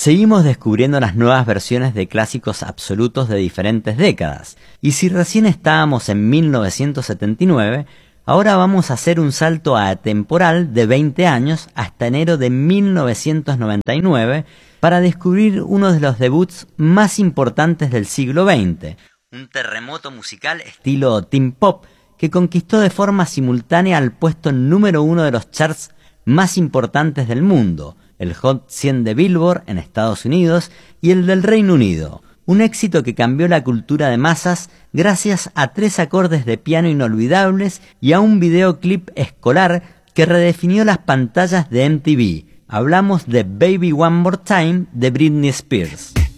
Seguimos descubriendo las nuevas versiones de clásicos absolutos de diferentes décadas, y si recién estábamos en 1979, ahora vamos a hacer un salto atemporal de 20 años hasta enero de 1999 para descubrir uno de los debuts más importantes del siglo XX, un terremoto musical estilo teen pop que conquistó de forma simultánea al puesto número 1 de los charts más importantes del mundo, el Hot 100 de Billboard en Estados Unidos y el del Reino Unido. Un éxito que cambió la cultura de masas gracias a 3 acordes de piano inolvidables y a un videoclip escolar que redefinió las pantallas de MTV. Hablamos de Baby One More Time de Britney Spears.